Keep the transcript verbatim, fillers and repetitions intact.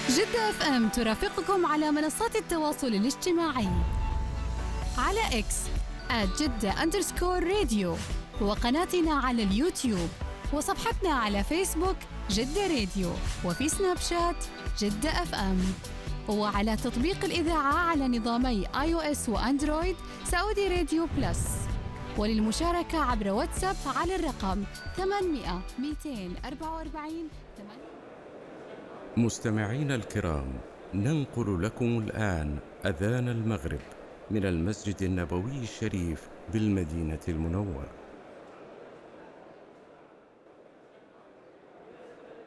جدة اف ام ترافقكم على منصات التواصل الاجتماعي على اكس @جدة أندرسكور راديو، وقناتنا على اليوتيوب، وصفحتنا على فيسبوك جدة راديو، وفي سناب شات جدة اف ام، وعلى تطبيق الإذاعة على نظامي آي أو إس وأندرويد سعودي راديو بلس. وللمشاركة عبر واتساب على الرقم ثمانمئة مئتين وأربعة وأربعين. مستمعينا الكرام، ننقل لكم الآن أذان المغرب من المسجد النبوي الشريف بالمدينة المنورة.